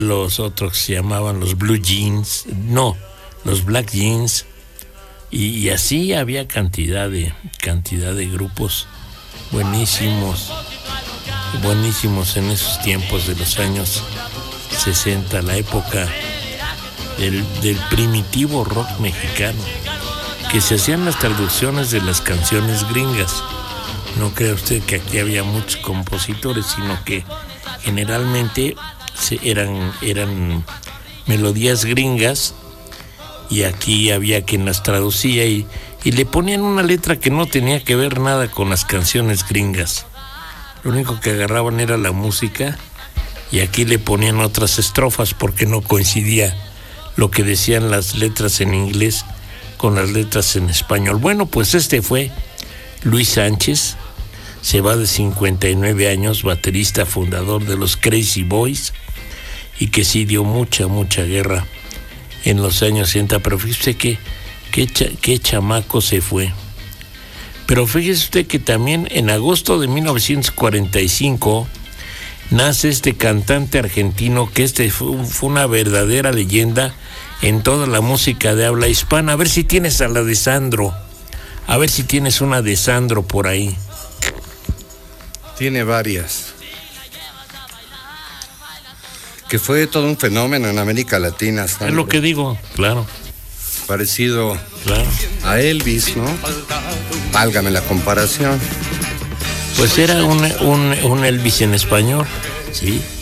los otros se llamaban los Blue Jeans, no, los Black Jeans, y así había cantidad de grupos buenísimos en esos tiempos de los años 60, la época del primitivo rock mexicano, que se hacían las traducciones de las canciones gringas. No crea usted que aquí había muchos compositores, sino que generalmente eran melodías gringas, y aquí había quien las traducía y le ponían una letra que no tenía que ver nada con las canciones gringas. Lo único que agarraban era la música, y aquí le ponían otras estrofas porque no coincidía lo que decían las letras en inglés con las letras en español. Bueno, pues este fue Luis Sánchez. Se va de 59 años, baterista fundador de los Crazy Boys, y que sí dio mucha guerra en los años 60, pero fíjese qué chamaco se fue. Pero fíjese usted que también en agosto de 1945 nace este cantante argentino, que fue una verdadera leyenda en toda la música de habla hispana. A ver si tienes a la de Sandro, a ver si tienes una de Sandro por ahí. Tiene varias. Que fue todo un fenómeno en América Latina. Sandro. Es lo que digo, claro. Parecido, claro, a Elvis, ¿no? Válgame la comparación. Pues era un Elvis en español, sí.